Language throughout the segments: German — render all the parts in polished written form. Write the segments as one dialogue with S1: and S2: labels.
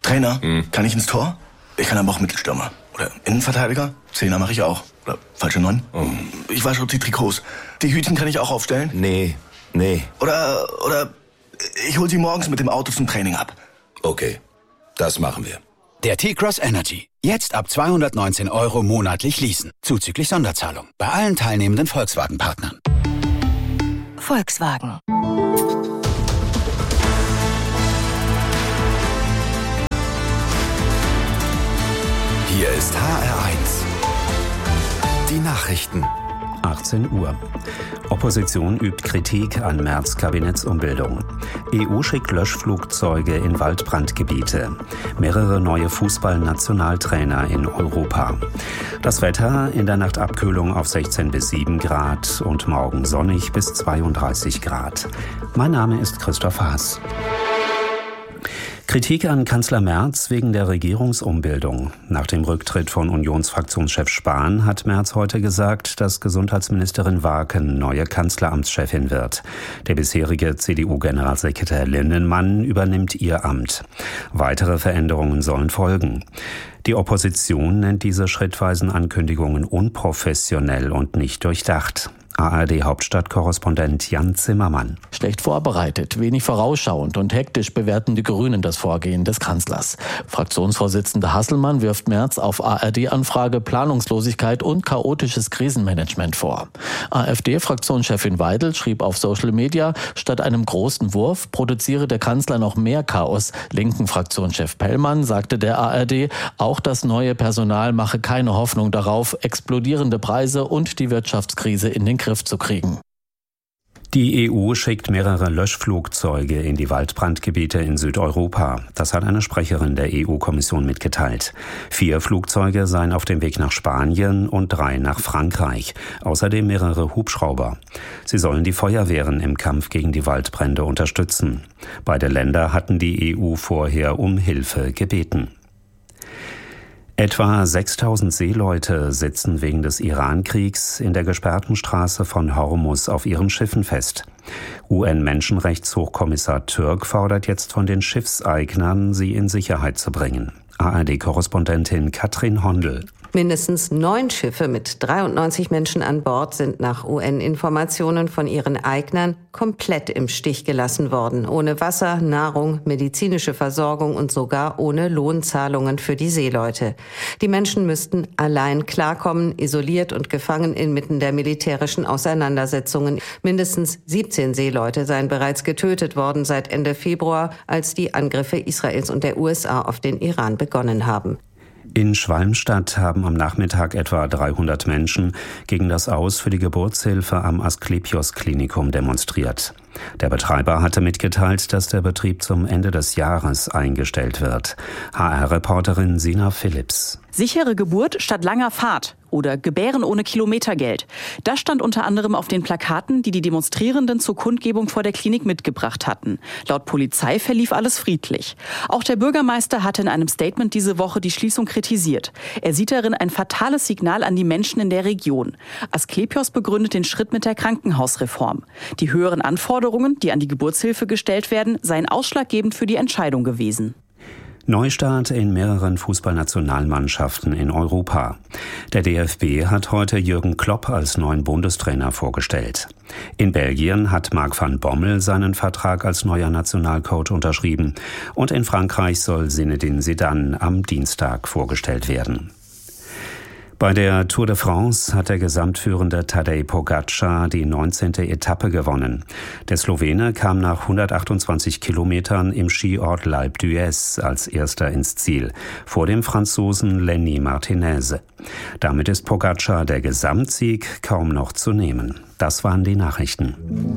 S1: Trainer, kann ich ins Tor? Ich kann aber auch Mittelstürmer. Oder Innenverteidiger? Zehner mache ich auch. Oder falsche 9. Ich wasche die Trikots. Die Hütchen kann ich auch aufstellen?
S2: Nee.
S1: Oder ich hol sie morgens mit dem Auto zum Training ab.
S2: Okay, das machen wir.
S3: Der T-Cross Energy. Jetzt ab 219 € monatlich leasen. Zuzüglich Sonderzahlung. Bei allen teilnehmenden Volkswagen-Partnern.
S4: Volkswagen.
S5: Hier ist HR1. Die Nachrichten.
S6: 18 Uhr. Opposition übt Kritik an Merz Kabinettsumbildung. EU schickt Löschflugzeuge in Waldbrandgebiete. Mehrere neue Fußballnationaltrainer in Europa. Das Wetter: in der Nacht Abkühlung auf 16 bis 7 Grad und morgen sonnig bis 32 Grad. Mein Name ist Christoph Haas. Kritik an Kanzler Merz wegen der Regierungsumbildung. Nach dem Rücktritt von Unionsfraktionschef Spahn hat Merz heute gesagt, dass Gesundheitsministerin Waaken neue Kanzleramtschefin wird. Der bisherige CDU-Generalsekretär Lindenmann übernimmt ihr Amt. Weitere Veränderungen sollen folgen. Die Opposition nennt diese schrittweisen Ankündigungen unprofessionell und nicht durchdacht. ARD-Hauptstadtkorrespondent Jan Zimmermann.
S7: Schlecht vorbereitet, wenig vorausschauend und hektisch bewerten die Grünen das Vorgehen des Kanzlers. Fraktionsvorsitzender Hasselmann wirft Merz auf ARD-Anfrage Planungslosigkeit und chaotisches Krisenmanagement vor. AfD-Fraktionschefin Weidel schrieb auf Social Media, statt einem großen Wurf produziere der Kanzler noch mehr Chaos. Linken Fraktionschef Pellmann sagte der ARD, auch das neue Personal mache keine Hoffnung darauf, explodierende Preise und die Wirtschaftskrise in den Griff zu kriegen.
S6: Die EU schickt mehrere Löschflugzeuge in die Waldbrandgebiete in Südeuropa. Das hat eine Sprecherin der EU-Kommission mitgeteilt. 4 Flugzeuge seien auf dem Weg nach Spanien und 3 nach Frankreich. Außerdem mehrere Hubschrauber. Sie sollen die Feuerwehren im Kampf gegen die Waldbrände unterstützen. Beide Länder hatten die EU vorher um Hilfe gebeten. Etwa 6.000 Seeleute sitzen wegen des Iran-Kriegs in der gesperrten Straße von Hormuz auf ihren Schiffen fest. UN-Menschenrechtshochkommissar Türk fordert jetzt von den Schiffseignern, sie in Sicherheit zu bringen. ARD-Korrespondentin Katrin Hondel.
S8: Mindestens 9 Schiffe mit 93 Menschen an Bord sind nach UN-Informationen von ihren Eignern komplett im Stich gelassen worden. Ohne Wasser, Nahrung, medizinische Versorgung und sogar ohne Lohnzahlungen für die Seeleute. Die Menschen müssten allein klarkommen, isoliert und gefangen inmitten der militärischen Auseinandersetzungen. Mindestens 17 Seeleute seien bereits getötet worden seit Ende Februar, als die Angriffe Israels und der USA auf den Iran begonnen haben.
S6: In Schwalmstadt haben am Nachmittag etwa 300 Menschen gegen das Aus für die Geburtshilfe am Asklepios-Klinikum demonstriert. Der Betreiber hatte mitgeteilt, dass der Betrieb zum Ende des Jahres eingestellt wird. HR-Reporterin Sina Phillips.
S9: Sichere Geburt statt langer Fahrt oder Gebären ohne Kilometergeld. Das stand unter anderem auf den Plakaten, die die Demonstrierenden zur Kundgebung vor der Klinik mitgebracht hatten. Laut Polizei verlief alles friedlich. Auch der Bürgermeister hatte in einem Statement diese Woche die Schließung kritisiert. Er sieht darin ein fatales Signal an die Menschen in der Region. Asklepios begründet den Schritt mit der Krankenhausreform. Die höheren Anforderungen, die an die Geburtshilfe gestellt werden, seien ausschlaggebend für die Entscheidung gewesen.
S6: Neustart in mehreren Fußballnationalmannschaften in Europa. Der DFB hat heute Jürgen Klopp als neuen Bundestrainer vorgestellt. In Belgien hat Marc van Bommel seinen Vertrag als neuer Nationalcoach unterschrieben. Und in Frankreich soll Zinedine Zidane am Dienstag vorgestellt werden. Bei der Tour de France hat der gesamtführende Tadej Pogačar die 19. Etappe gewonnen. Der Slowene kam nach 128 Kilometern im Skiort L'Alpe d'Huez als erster ins Ziel, vor dem Franzosen Lenny Martinez. Damit ist Pogačar der Gesamtsieg kaum noch zu nehmen. Das waren die Nachrichten.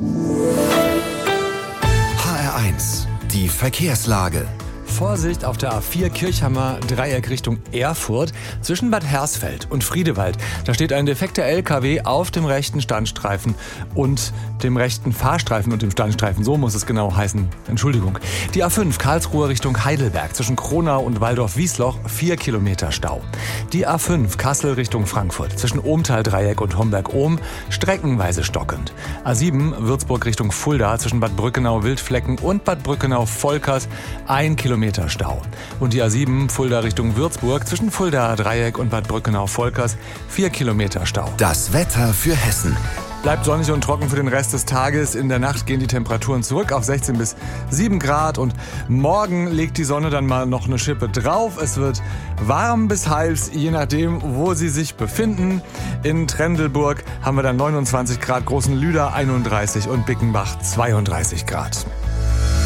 S5: HR1, die Verkehrslage.
S10: Vorsicht auf der A4 Kirchhammer Dreieck Richtung Erfurt zwischen Bad Hersfeld und Friedewald. Da steht ein defekter LKW auf dem rechten Standstreifen und dem rechten Fahrstreifen und dem Standstreifen. So muss es genau heißen. Entschuldigung. Die A5 Karlsruhe Richtung Heidelberg zwischen Kronau und Waldorf-Wiesloch 4 Kilometer Stau. Die A5 Kassel Richtung Frankfurt zwischen Ohmtal-Dreieck und Homberg-Ohm streckenweise stockend. A7 Würzburg Richtung Fulda zwischen Bad Brückenau-Wildflecken und Bad Brückenau-Volkers 1 Kilometer Kilometer Stau. Und die A7 Fulda Richtung Würzburg zwischen Fulda Dreieck und Bad Brückenau-Volkers 4 Kilometer Stau.
S5: Das Wetter für Hessen.
S10: Bleibt sonnig und trocken für den Rest des Tages. In der Nacht gehen die Temperaturen zurück auf 16 bis 7 Grad. Und morgen legt die Sonne dann mal noch eine Schippe drauf. Es wird warm bis heiß, je nachdem, wo Sie sich befinden. In Trendelburg haben wir dann 29 Grad, Großenlüder 31 und Bickenbach 32 Grad.